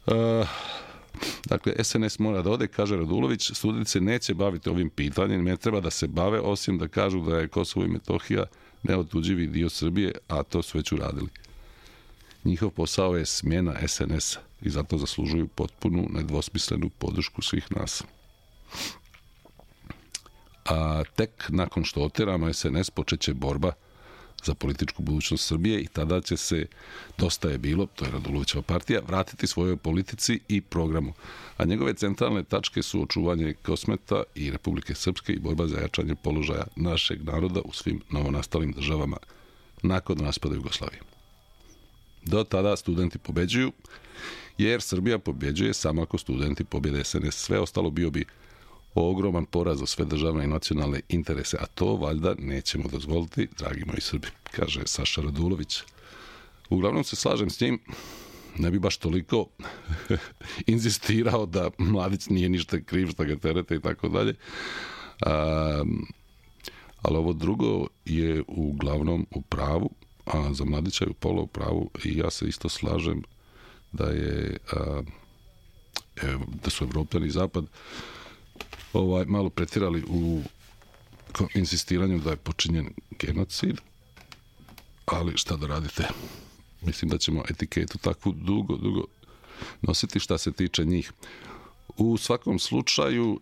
Dakle, SNS mora da ode, kaže Radulović, studenti se neće baviti ovim pitanjem, ne treba da se bave, osim da kažu da je Kosovo i Metohija neotuđivi dio Srbije, a to su već uradili. Njihov posao je smjena SNS-a i zato zaslužuju potpunu, nedvosmislenu podršku svih nas. A tek nakon što oteramo SNS počeće borba za političku budućnost Srbije i tada će se, dosta je bilo, to je Radulovićeva partija, vratiti svojoj politici i programu. A njegove centralne tačke su očuvanje Kosmeta i Republike Srpske i borba za jačanje položaja našeg naroda u svim novonastalim državama nakon raspada Jugoslavije. Do tada studenti pobeđuju, jer Srbija pobjeđuje samo ako studenti pobjede SNS. Sve ostalo bio bi ogroman poraz za sve državne i nacionalne interese, a to valjda nećemo dozvoliti, dragi moji Srbi, kaže Saša Radulović. Uglavnom se slažem s njim, ne bi baš toliko inzistirao da Mladić nije ništa kriv, šta ga terete i tako dalje. Ali ovo drugo je uglavnom u pravu, a za Mladića je u pola u pravu i ja se isto slažem da je da su Evropljani i Zapad malo pretirali u insistiranju da je počinjen genocid, ali šta da radite? Mislim da ćemo etiketu takvu dugo nositi šta se tiče njih. U svakom slučaju,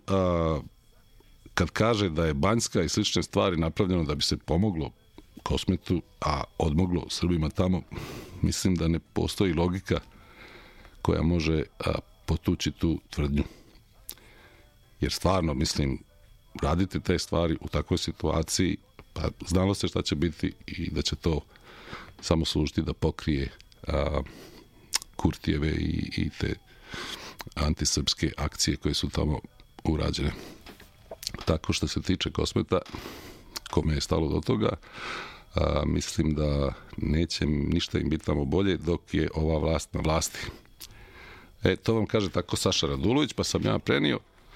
kad kaže da je Banjska i slične stvari napravljeno da bi se pomoglo Kosmetu, a odmoglo Srbima tamo, mislim da ne postoji logika koja može potući tu tvrdnju. Jer stvarno, mislim, radite te stvari u takvoj situaciji, pa znalo se šta će biti i da će to samo služiti da pokrije Kurtijeve i te antisrpske akcije koje su tamo urađene. Tako što se tiče Kosmeta, kome je stalo do toga, mislim da neće ništa im biti tamo bolje dok je ova vlast na vlasti. To vam kaže tako Saša Radulović, pa sam ja prenio.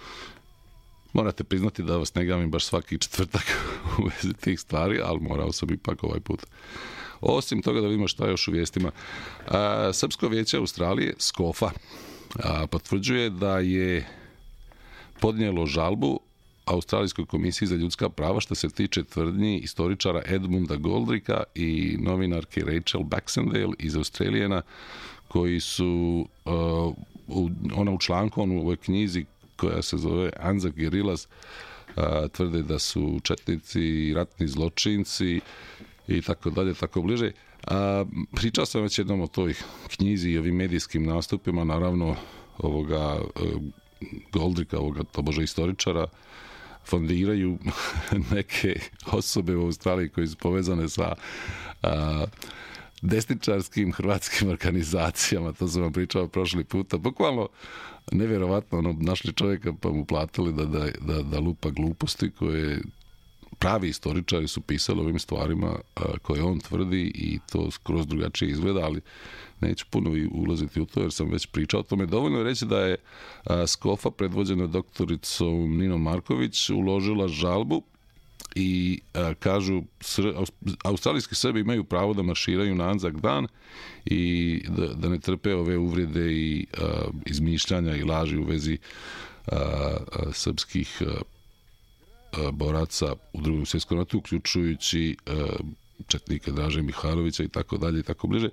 Morate priznati da vas ne gavim baš svaki četvrtak u vezi tih stvari, ali morao sam ipak ovaj put. Osim toga da vidimo šta još u vijestima. Srpsko vijeće Australije, SCOFA, potvrđuje da je podnijelo žalbu Australijskoj komisiji za ljudska prava što se tiče tvrdnji istoričara Edmunda Goldricka i novinarke Rachel Baxendale iz Australijana, koji su ona u članku, u ovoj knjizi koja se zove Anzac Guerrillas, tvrde da su četnici, ratni zločinci i tako dalje, tako bliže. Pričao sam već jednom o toj knjizi i ovim medijskim nastupima, naravno ovoga Goldricka, ovoga tobože istoričara, fondiraju neke osobe u Australiji koje su povezane sa desničarskim hrvatskim organizacijama, to sam vam pričao prošli puta, bukvalno nevjerovatno, našli čovjeka pa mu platili da lupa gluposti koje pravi istoričari su pisali ovim stvarima koje on tvrdi i to skroz drugačije izgleda, ali neću puno ulaziti u to jer sam već pričao o tome. Dovoljno je reći da je SCOFA predvođena doktoricom Ninom Marković uložila žalbu i kažu australijski Srbi imaju pravo da marširaju na Anzac dan i da ne trpe ove uvrede i izmišljanja i laži u vezi srpskih boraca u Drugom svjetskom ratu, uključujući četnika Draže Mihajlovića i tako dalje i tako bliže.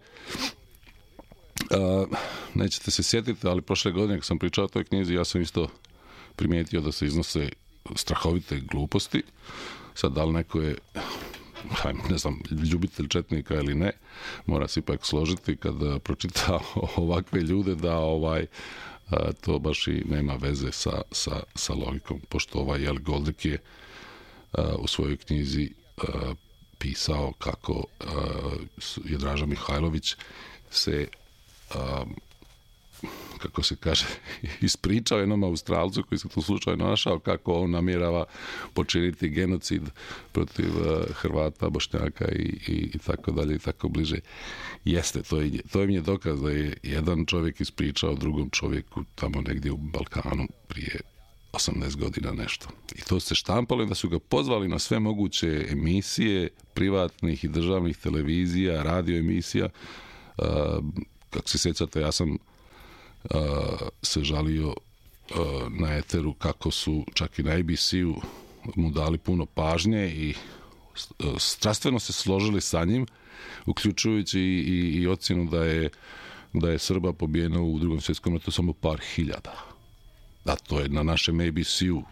Nećete se sjetiti, ali prošle godine kad sam pričao o toj knjizi, ja sam isto primijetio da se iznose strahovite gluposti. Sad, da li neko je, ne znam, ljubitelj četnika ili ne, mora se ipak složiti kad pročita ovakve ljude da to baš i nema veze sa logikom, pošto Goldrick je u svojoj knjizi pisao kako je Draža Mihajlović se kako se kaže, ispričao jednom Australcu koji se tu slučajno našao kako on namjerava počiniti genocid protiv Hrvata, Bošnjaka i tako dalje i tako bliže. Jeste, to im je dokaz da je jedan čovjek ispričao drugom čovjeku tamo negdje u Balkanu prije 18 godina nešto. I to se štampalo da su ga pozvali na sve moguće emisije privatnih i državnih televizija, radio emisija. Kako se sjećate, ja sam se žalio na eteru kako su čak i na ABC-u mu dali puno pažnje i strastveno se složili sa njim, uključujući i ocjenu da je Srba pobijeno u Drugom svjetskom ratu samo par hiljada. Da, to je na našem ABC-u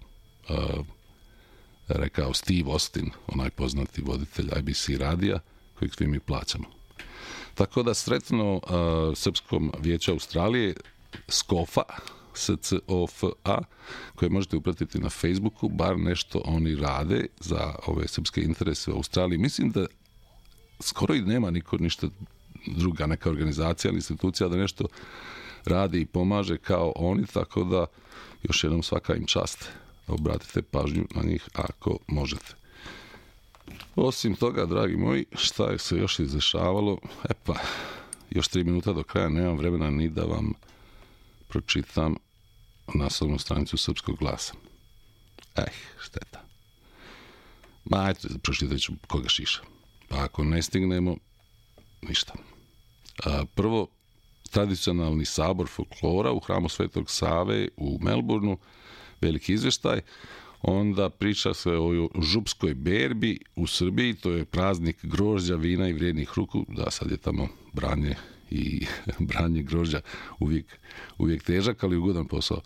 rekao Steve Austin, onaj poznati voditelj ABC radija, kojeg svi mi plaćamo. Tako da sretno Srpskom vijeću Australije, SCOFA, SCOFA, koje možete upratiti na Facebooku, bar nešto oni rade za ove srpske interese u Australiji. Mislim da skoro i nema niko ništa druga neka organizacija ili institucija da nešto radi i pomaže kao oni, tako da još jednom svaka im čast. Obratite pažnju na njih ako možete. Osim toga, dragi moji, šta je se još izdešavalo? Još 3 minuta do kraja, nemam vremena ni da vam pročitam naslovnu stranicu Srpskog glasa. Šteta. Pročitat ću koga šiša. Pa ako ne stignemo, ništa. Prvo, tradicionalni sabor folklora u hramu Svetog Save u Melbourneu, veliki izveštaj. Onda priča se o župskoj berbi u Srbiji, to je praznik grožđa, vina i vrijednih ruku. Da, sad je tamo branje grožđa uvijek težak, ali ugodan posao.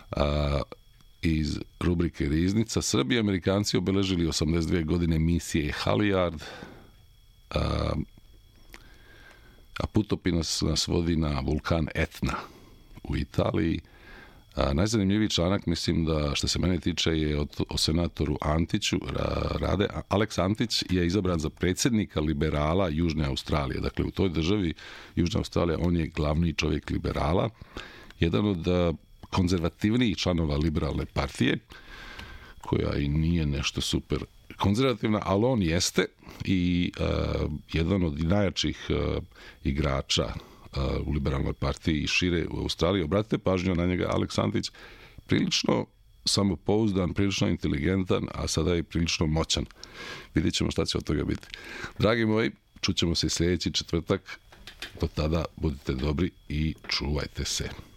Iz rubrike Riznica, Srbi i Amerikanci obeležili 82 godine misije Halijard, a putopis nas vodi na vulkan Etna u Italiji. Najzanimljiviji članak, mislim da što se mene tiče, je o senatoru Antiću. Alex Antić je izabran za predsjednika liberala Južne Australije. Dakle, u toj državi Južna Australija, on je glavni čovjek liberala, jedan od konzervativnijih članova liberalne partije, koja i nije nešto super konzervativna, ali on jeste i jedan od najjačih igrača u liberalnoj partiji i šire u Australiji. Obratite pažnju na njega, Alex Antić, prilično samopouzdan, prilično inteligentan, a sada je prilično moćan. Vidjet ćemo šta će od toga biti. Dragi moji, čućemo se sljedeći četvrtak. Do tada budite dobri i čuvajte se.